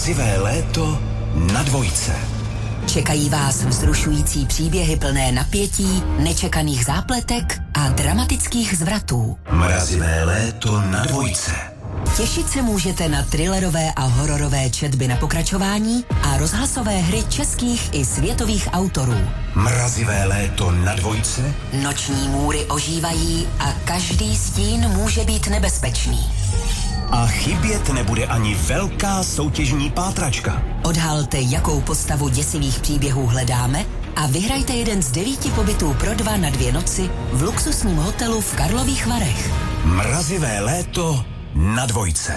Mrazivé léto na Dvojce. Čekají vás vzrušující příběhy plné napětí, nečekaných zápletek a dramatických zvratů. Mrazivé léto na Dvojce. Těšit se můžete na thrillerové a hororové četby na pokračování a rozhlasové hry českých i světových autorů. Mrazivé léto na Dvojce. Noční můry ožívají a každý stín může být nebezpečný. A chybět nebude ani velká soutěžní pátračka. Odhalte, jakou postavu děsivých příběhů hledáme a vyhrajte jeden z 9 pobytů pro 2 na 2 noci v luxusním hotelu v Karlových Varech. Mrazivé léto na Dvojce.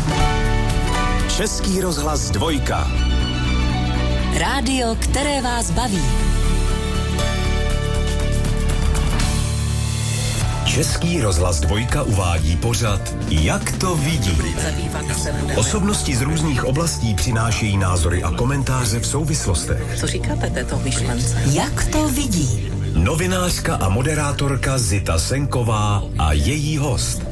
Český rozhlas Dvojka. Rádio, které vás baví. Český rozhlas Dvojka uvádí pořad Jak to vidí. Osobnosti z různých oblastí přinášejí názory a komentáře v souvislostech. Co říkáte této myšlence? Jak to vidí? Novinářka a moderátorka Zita Senková a její host.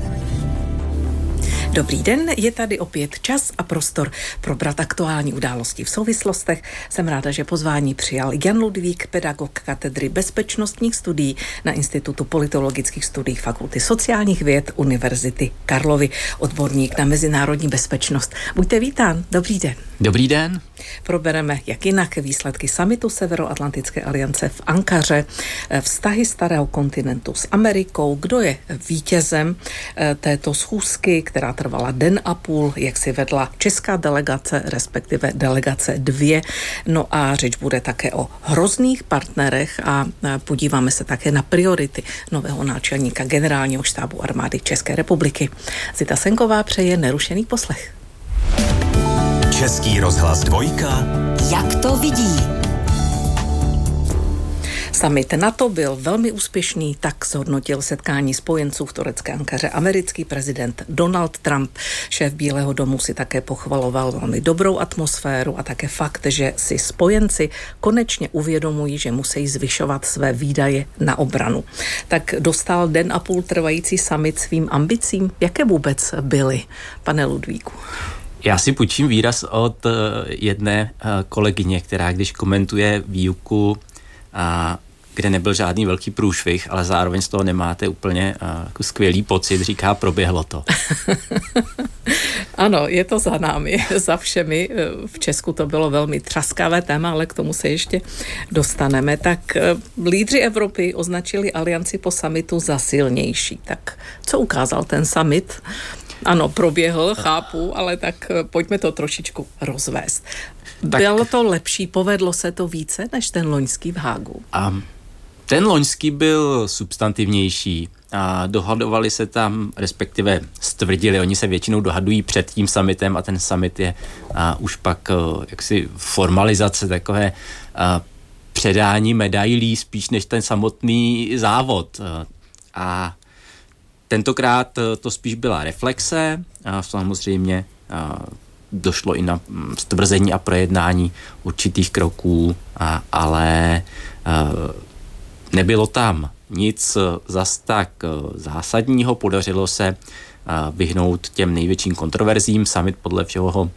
Dobrý den, je tady opět čas a prostor probrat aktuální události v souvislostech. Jsem ráda, že pozvání přijal Jan Ludvík, pedagog katedry bezpečnostních studií na Institutu politologických studií Fakulty sociálních věd Univerzity Karlovy, odborník na mezinárodní bezpečnost. Buďte vítán, dobrý den. Dobrý den. Probereme jak jinak výsledky summitu Severoatlantické aliance v Ankaře, vztahy starého kontinentu s Amerikou, kdo je vítězem této schůzky, která trvala den a půl, jak si vedla česká delegace, respektive delegace 2. No a řeč bude také o hrozných partnerech a podíváme se také na priority nového náčelníka generálního štábu armády České republiky. Zita Senková přeje nerušený poslech. Český rozhlas Dvojka. Jak to vidí? Summit NATO byl velmi úspěšný, tak zhodnotil setkání spojenců v turecké Ankaře americký prezident Donald Trump. Šéf Bílého domu si také pochvaloval velmi dobrou atmosféru a také fakt, že si spojenci konečně uvědomují, že musí zvyšovat své výdaje na obranu. Tak dostal den a půl trvající summit svým ambicím? Jaké vůbec byly, pane Ludvíku? Já si půjčím výraz od jedné kolegyně, která když komentuje výuku, kde nebyl žádný velký průšvih, ale zároveň z toho nemáte úplně jako skvělý pocit, říká, proběhlo to. Ano, je to za námi, za všemi. V Česku to bylo velmi třaskavé téma, ale k tomu se ještě dostaneme. Tak lídři Evropy označili alianci po summitu za silnější. Tak co ukázal ten summit? Ano, proběhl, chápu, ale tak pojďme to trošičku rozvést. Bylo to lepší, povedlo se to více než ten loňský v Hágu? Ten loňský byl substantivnější a dohadovali se tam, respektive stvrdili, oni se většinou dohadují před tím summitem a ten summit je už pak jaksi formalizace takové předání medailí spíš než ten samotný závod. A tentokrát to spíš byla reflexe a samozřejmě došlo i na stvrzení a projednání určitých kroků, ale nebylo tam nic zas tak zásadního. Podařilo se vyhnout těm největším kontroverzím. Summit podle všeho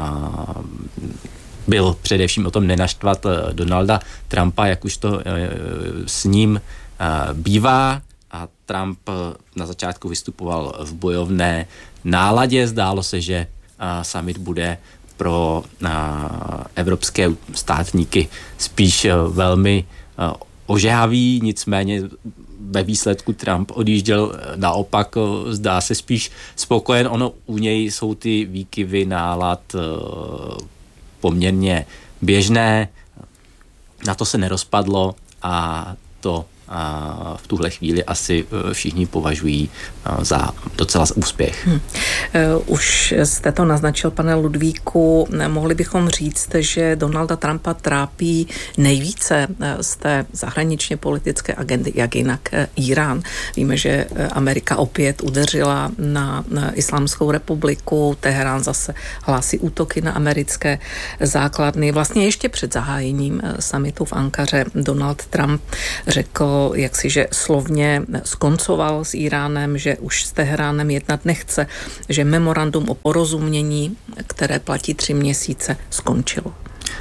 byl především o tom nenaštvat Donalda Trumpa, jak už to s ním bývá. A Trump na začátku vystupoval v bojovné náladě. Zdálo se, že summit bude pro evropské státníky spíš velmi ožehavý, nicméně ve výsledku Trump odjížděl naopak, zdá se spíš spokojen. Ono u něj jsou ty výkyvy nálad poměrně běžné, na to se nerozpadlo a to v tuhle chvíli asi všichni považují za docela úspěch. Už jste to naznačil, pane Ludvíku, mohli bychom říct, že Donalda Trumpa trápí nejvíce z té zahraničně politické agendy, jak jinak Irán. Víme, že Amerika opět udeřila na Islámskou republiku, Teherán zase hlásí útoky na americké základny. Vlastně ještě před zahájením summitu v Ankaře Donald Trump řekl že slovně skoncoval s Iránem, že už s Teheránem jednat nechce, že memorandum o porozumění, které platí 3 měsíce, skončilo.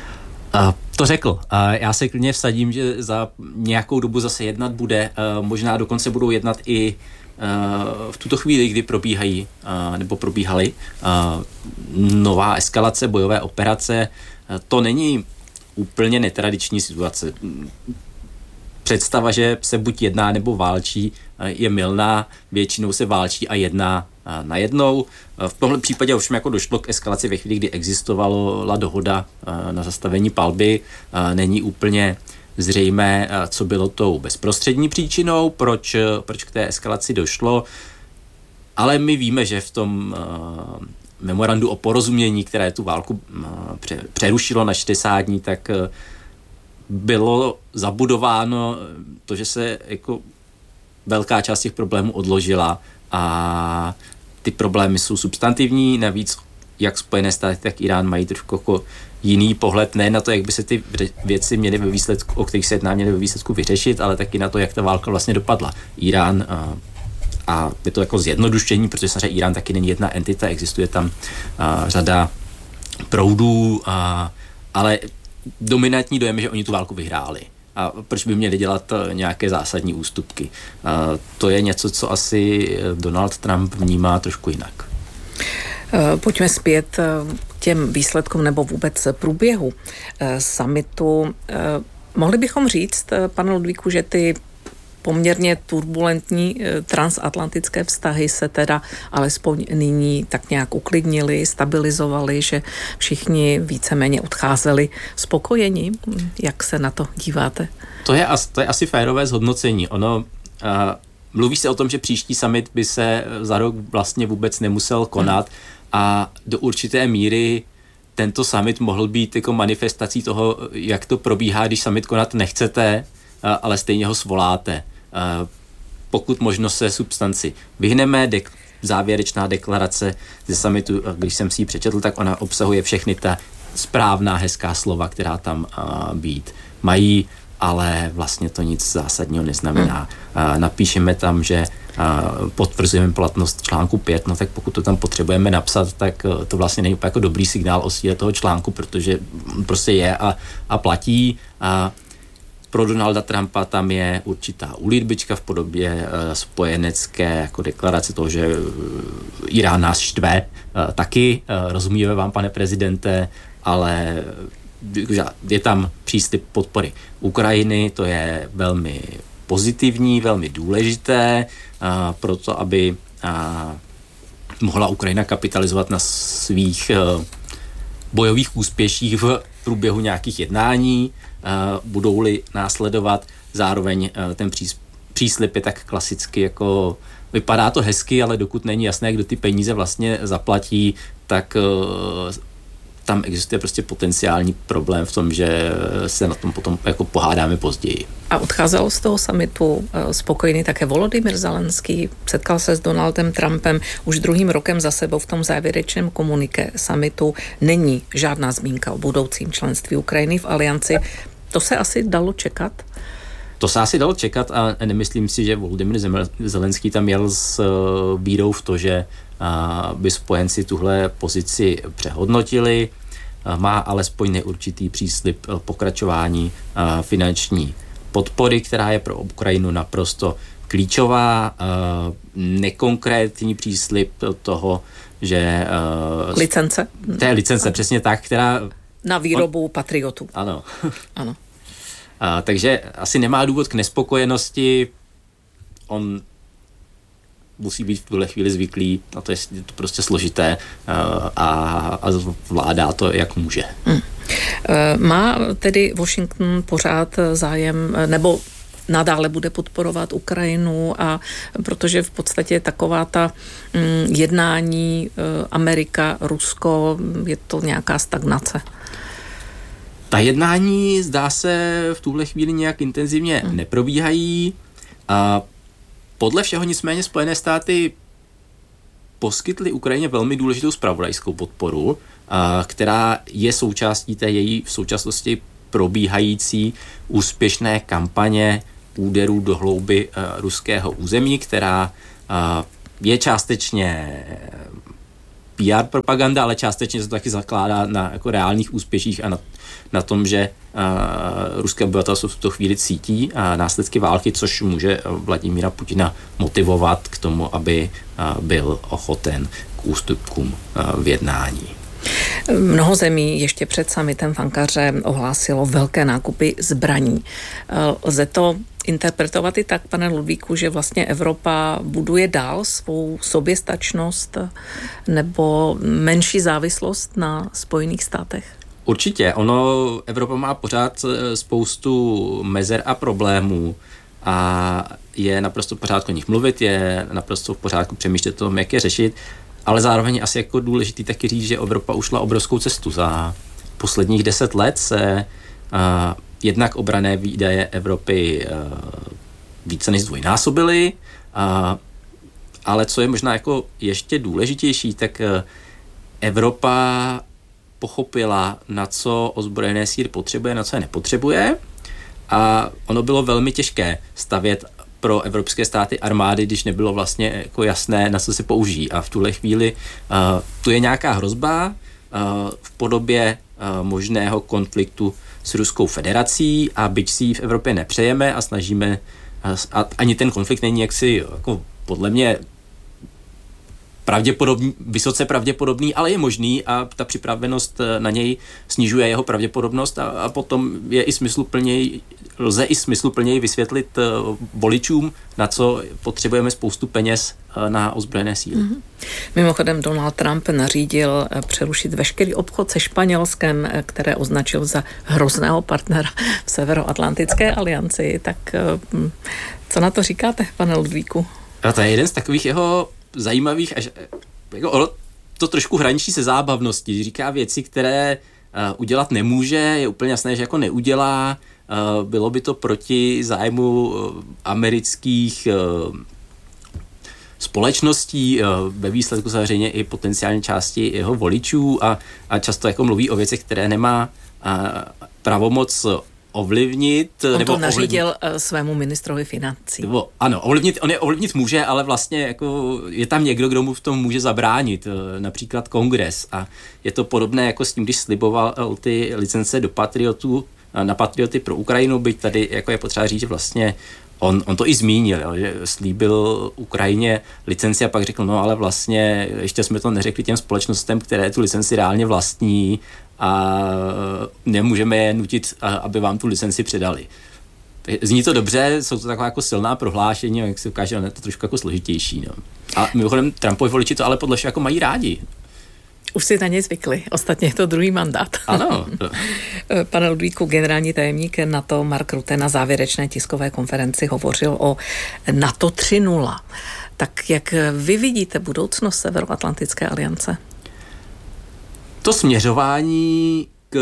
To řekl. Já se klidně vsadím, že za nějakou dobu zase jednat bude. Možná dokonce budou jednat i v tuto chvíli, kdy probíhaly nová eskalace, bojové operace. To není úplně netradiční situace. Představa, že se buď jedná nebo válčí, je mylná. Většinou se válčí a jedná najednou. V tomhle případě už jako došlo k eskalaci ve chvíli, kdy existovala dohoda na zastavení palby. Není úplně zřejmé, co bylo tou bezprostřední příčinou, proč k té eskalaci došlo. Ale my víme, že v tom memorandu o porozumění, které tu válku přerušilo na 60 dní, tak bylo zabudováno to, že se jako velká část těch problémů odložila a ty problémy jsou substantivní, navíc jak Spojené státy, tak Irán mají trošku jako jiný pohled, ne na to, jak by se ty věci měly ve výsledku, o kterých se jedná, měly ve výsledku vyřešit, ale taky na to, jak ta válka vlastně dopadla. Irán a je to jako zjednodušení, protože samozřejmě Irán taky není jedna entita, existuje tam řada proudů, ale dominantní dojem je, že oni tu válku vyhráli. A proč by měli dělat nějaké zásadní ústupky? To je něco, co asi Donald Trump vnímá trošku jinak. Pojďme zpět k těm výsledkům nebo vůbec průběhu summitu. Mohli bychom říct, pane Ludvíku, že ty poměrně turbulentní transatlantické vztahy se teda alespoň nyní tak nějak uklidnili, stabilizovali, že všichni víceméně odcházeli spokojeni. Jak se na to díváte? To je asi férové zhodnocení. Mluví se o tom, že příští summit by se za rok vlastně vůbec nemusel konat a do určité míry tento summit mohl být jako manifestací toho, jak to probíhá, když summit konat nechcete, ale stejně ho svoláte. Pokud možno se substanci vyhneme, závěrečná deklarace ze summitu, když jsem si ji přečetl, tak ona obsahuje všechny ta správná, hezká slova, která tam být mají, ale vlastně to nic zásadního neznamená. Napíšeme tam, že potvrzujeme platnost článku 5, no tak pokud to tam potřebujeme napsat, tak to vlastně není úplně jako dobrý signál o síle toho článku, protože prostě je a platí. Pro Donalda Trumpa tam je určitá ulitbička v podobě spojenecké jako deklarace toho, že Irán nás štve. Taky rozumíme vám, pane prezidente, ale je tam příslib podpory Ukrajiny, to je velmi pozitivní, velmi důležité pro to, aby mohla Ukrajina kapitalizovat na svých bojových úspěších v průběhu nějakých jednání, budou-li následovat. Zároveň ten příslib je tak klasicky jako vypadá to hezky, ale dokud není jasné, kdo ty peníze vlastně zaplatí, tak tam existuje prostě potenciální problém v tom, že se na tom potom jako pohádáme později. A odcházel z toho summitu spokojený také Volodymyr Zelenský, setkal se s Donaldem Trumpem už druhým rokem za sebou v tom závěrečném komuniké summitu. Není žádná zmínka o budoucím členství Ukrajiny v alianci. To se asi dalo čekat? To se asi dalo čekat a nemyslím si, že Volodymyr Zelenský tam jel s vírou v to, že by spojenci tuhle pozici přehodnotili. Má alespoň neurčitý příslib pokračování finanční podpory, která je pro Ukrajinu naprosto klíčová. Nekonkrétní příslib toho, že... Licence? To je licence, přesně tak, která... Na výrobu patriotů. Ano. Ano. Takže asi nemá důvod k nespokojenosti. On musí být v tuhle chvíli zvyklý, a to je to prostě složité a vládá to, jak může. Má tedy Washington pořád zájem, nebo nadále bude podporovat Ukrajinu, a protože v podstatě taková ta jednání Amerika, Rusko, je to nějaká stagnace? Ta jednání, zdá se, v tuhle chvíli nějak intenzivně neprobíhají. A podle všeho nicméně Spojené státy poskytly Ukrajině velmi důležitou zpravodajskou podporu, která je součástí té její v současnosti probíhající úspěšné kampaně úderů do hlouby ruského území, která je částečně PR propaganda, ale částečně se to taky zakládá na jako reálných úspěších a na tom, že ruské obyvatelstvo v tuto chvíli cítí následky války, což může Vladimíra Putina motivovat k tomu, aby byl ochoten k ústupkům v jednání. Mnoho zemí ještě před summitem v Ankaře ohlásilo velké nákupy zbraní. Lze to interpretovat i tak, pane Ludvíku, že vlastně Evropa buduje dál svou soběstačnost nebo menší závislost na Spojených státech? Určitě. Evropa má pořád spoustu mezer a problémů a je naprosto v pořádku o nich mluvit, je naprosto v pořádku přemýšlet o tom, jak je řešit, ale zároveň asi jako důležitý taky říct, že Evropa ušla obrovskou cestu. Za posledních 10 let se jednak obranné výdaje Evropy více než zdvojnásobily, ale co je možná jako ještě důležitější, tak Evropa pochopila, na co ozbrojené síly potřebuje, na co je nepotřebuje, a ono bylo velmi těžké stavět pro evropské státy armády, když nebylo vlastně jako jasné, na co se použijí. A v tuhle chvíli tu je nějaká hrozba v podobě možného konfliktu s Ruskou federací, a byť si ji v Evropě nepřejeme a snažíme, a ani ten konflikt není jaksi jako podle mě vysoce pravděpodobný, ale je možný a ta připravenost na něj snižuje jeho pravděpodobnost a potom je i lze i smysluplněji vysvětlit voličům, na co potřebujeme spoustu peněz na ozbrojené síly. Mm-hmm. Mimochodem Donald Trump nařídil přerušit veškerý obchod se Španělskem, které označil za hrozného partnera v Severoatlantické alianci. Tak co na to říkáte, pane Ludvíku? To je jeden z takových jeho zajímavých, až jako to trošku hraničí se zábavností. Říká věci, které udělat nemůže, je úplně jasné, že jako neudělá. Bylo by to proti zájmu amerických společností, ve výsledku samozřejmě i potenciální části jeho voličů a často jako mluví o věcech, které nemá pravomoc ovlivnit. On to nařídil svému ministrovi financí. Ano, ovlivnit může, ale vlastně jako je tam někdo, kdo mu v tom může zabránit, například Kongres. A je to podobné jako s tím, když sliboval ty licence na patrioty pro Ukrajinu, byť tady jako je potřeba říct, že vlastně on to i zmínil, že slíbil Ukrajině licenci a pak řekl, no ale vlastně ještě jsme to neřekli těm společnostem, které tu licenci reálně vlastní, a nemůžeme je nutit, aby vám tu licenci předali. Zní to dobře, jsou to taková jako silná prohlášení, jak se ukáže, ale je to trošku jako složitější. No. A mimochodem Trumpovi voliči to ale podle všeho jako mají rádi. Už si na ně zvykli, ostatně je to druhý mandát. Ano. Pane Ludvíku, generální tajemník NATO Mark Rutte na závěrečné tiskové konferenci hovořil o NATO 3.0. Tak jak vy vidíte budoucnost Severoatlantické aliance? To směřování k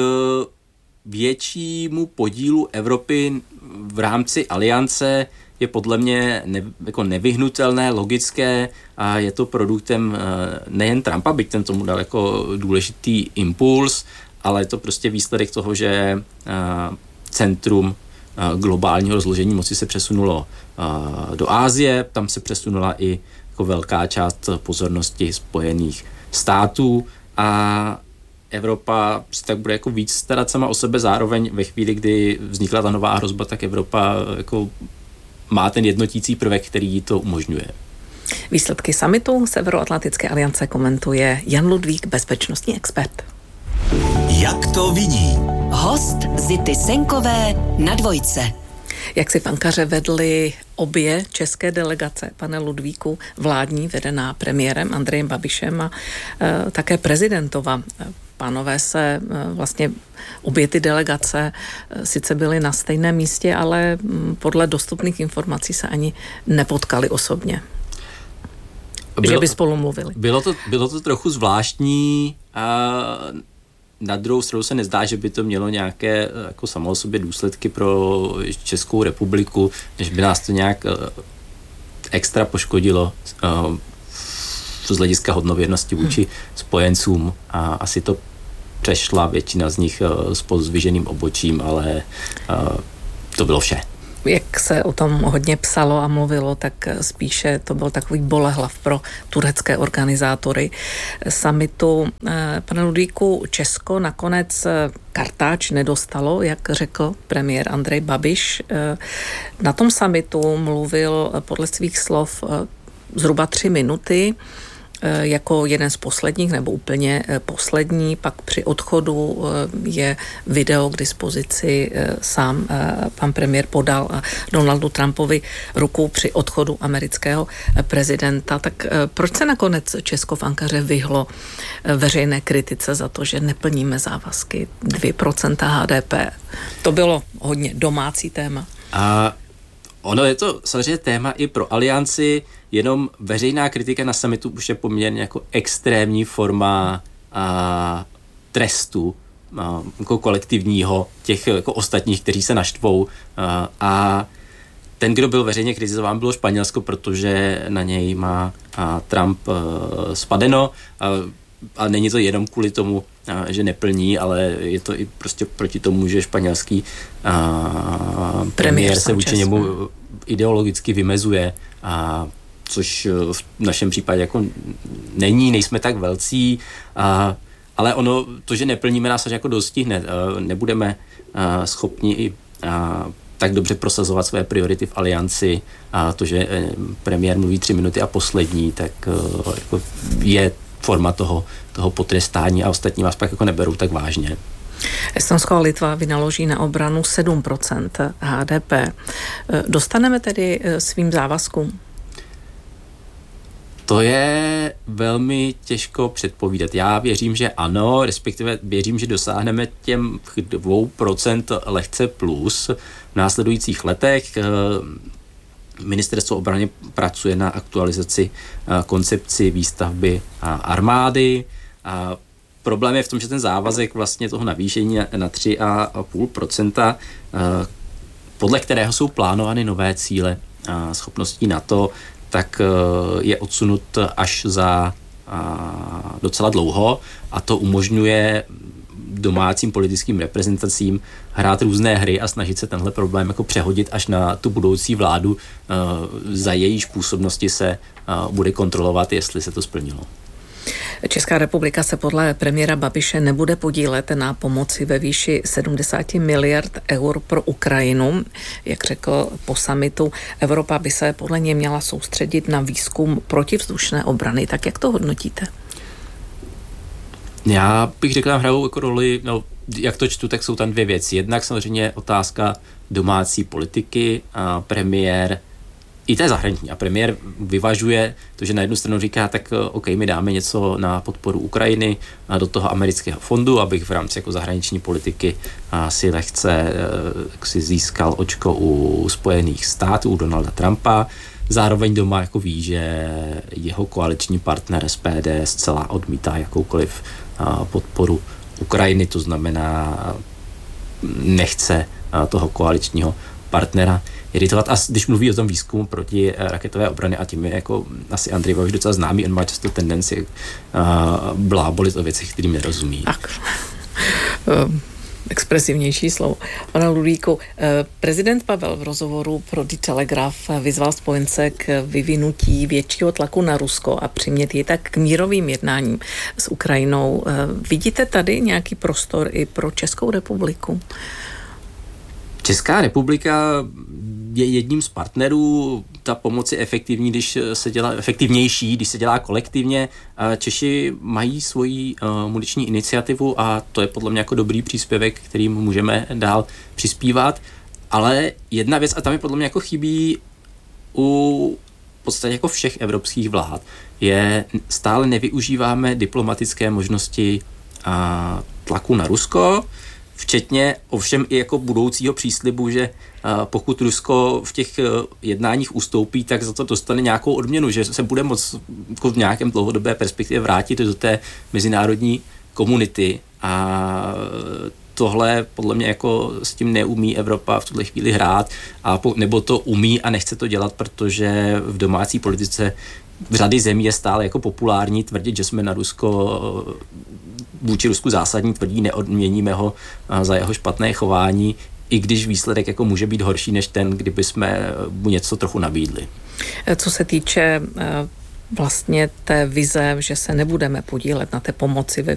většímu podílu Evropy v rámci aliance je podle mě jako nevyhnutelné, logické a je to produktem nejen Trumpa, byť ten tomu dal jako důležitý impuls, ale je to prostě výsledek toho, že centrum globálního rozložení moci se přesunulo do Asie, tam se přesunula i jako velká část pozornosti Spojených států a Evropa si tak bude jako víc starat sama o sebe, zároveň ve chvíli, kdy vznikla ta nová hrozba, tak Evropa jako má ten jednotící prvek, který jí to umožňuje. Výsledky summitu Severoatlantické aliance komentuje Jan Ludvík, bezpečnostní expert. Jak to vidí? Host Zity Senkové na Dvojce. Jak si v Ankaře vedly obě české delegace, pane Ludvíku, vládní, vedená premiérem Andrejem Babišem a také prezidentova. Pánové se vlastně obě ty delegace sice byly na stejném místě, ale podle dostupných informací se ani nepotkali osobně. Že by spolu mluvili. Bylo to trochu zvláštní a na druhou stranu se nezdá, že by to mělo nějaké jako samo o sobě důsledky pro Českou republiku, než by nás to nějak extra poškodilo z hlediska hodnověrnosti vůči spojencům a asi to přešla většina z nich s pozdviženým obočím, ale to bylo vše. Jak se o tom hodně psalo a mluvilo, tak spíše to byl takový bolehlav pro turecké organizátory summitu. Pane Ludvíku, Česko nakonec kartáč nedostalo, jak řekl premiér Andrej Babiš. Na tom summitu mluvil podle svých slov zhruba 3 minuty, jako jeden z posledních, nebo úplně poslední. Pak při odchodu je video k dispozici, sám pan premiér podal Donaldu Trumpovi ruku při odchodu amerického prezidenta. Tak proč se nakonec Česko v Ankaře vyhlo veřejné kritice za to, že neplníme závazky 2% HDP? To bylo hodně domácí téma. A ono je to samozřejmě téma i pro alianci, jenom veřejná kritika na summitu už je poměrně jako extrémní forma trestu jako kolektivního těch jako ostatních, kteří se naštvou. A ten, kdo byl veřejně kritizován, bylo Španělsko, protože na něj má Trump spadeno. A není to jenom kvůli tomu, že neplní, ale je to i prostě proti tomu, že španělský premiér se vůči němu ideologicky vymezuje, což v našem případě jako nejsme tak velcí, ale ono, to, že neplníme, nás jako dostihne. Nebudeme schopni tak dobře prosazovat své priority v alianci, a to, že premiér mluví 3 minuty a poslední, tak jako je forma toho potrestání a ostatní vás pak jako neberou tak vážně. Estonsko a Litva vynaloží na obranu 7% HDP. Dostaneme tedy svým závazkům? To je velmi těžko předpovídat. Já věřím, že ano, respektive věřím, že dosáhneme těm 2% lehce plus v následujících letech. Ministerstvo obrany pracuje na aktualizaci koncepci výstavby armády. Problém je v tom, že ten závazek vlastně toho navýšení na 3,5%, podle kterého jsou plánovány nové cíle schopností NATO, tak je odsunut až za docela dlouho a to umožňuje domácím politickým reprezentacím hrát různé hry a snažit se tenhle problém jako přehodit až na tu budoucí vládu, za jejíž působnosti se bude kontrolovat, jestli se to splnilo. Česká republika se podle premiéra Babiše nebude podílet na pomoci ve výši 70 miliard eur pro Ukrajinu. Jak řekl po summitu, Evropa by se podle něj měla soustředit na výzkum protivzdušné obrany. Tak jak to hodnotíte? Já bych řekl, hrajou jako roli, jak to čtu, tak jsou tam 2 věci. Jednak samozřejmě otázka domácí politiky a premiér i té zahraniční. A premiér vyvažuje to, že na jednu stranu říká, tak OK, my dáme něco na podporu Ukrajiny do toho amerického fondu, abych v rámci jako zahraniční politiky si lehce si získal očko u Spojených států, u Donalda Trumpa. Zároveň doma jako ví, že jeho koaliční partner SPD zcela odmítá jakoukoliv podporu Ukrajiny, to znamená nechce toho koaličního partnera iritovat. A když mluví o tom výzkumu proti raketové obrany, a tím je jako asi Andrej Babiš docela známý, on má často tendenci blábolit o věcech, kterým nerozumí. Tak. Expresivnější slovo. Pane Ludvíku, prezident Pavel v rozhovoru pro The Telegraph vyzval spojence k vyvinutí většího tlaku na Rusko a přimět je tak k mírovým jednáním s Ukrajinou. Vidíte tady nějaký prostor i pro Českou republiku? Česká republika je jedním z partnerů. Ta pomoc je efektivní, efektivnější, když se dělá kolektivně. Češi mají svoji muniční iniciativu a to je podle mě jako dobrý příspěvek, kterým můžeme dál přispívat. Ale jedna věc, a tam je podle mě jako chybí u v podstatě jako všech evropských vlád, je stále nevyužíváme diplomatické možnosti tlaku na Rusko, včetně ovšem i jako budoucího příslibu, že pokud Rusko v těch jednáních ustoupí, tak za to dostane nějakou odměnu, že se bude moct jako v nějakém dlouhodobé perspektivě vrátit do té mezinárodní komunity. A tohle podle mě jako s tím neumí Evropa v tuhle chvíli hrát, nebo to umí a nechce to dělat, protože v domácí politice v řady zemí je stále jako populární tvrdit, že jsme na Rusko vůči Rusku zásadní, tvrdí, neodměníme ho za jeho špatné chování, i když výsledek jako může být horší než ten, kdyby jsme mu něco trochu nabídli. Co se týče vlastně té vize, že se nebudeme podílet na té pomoci ve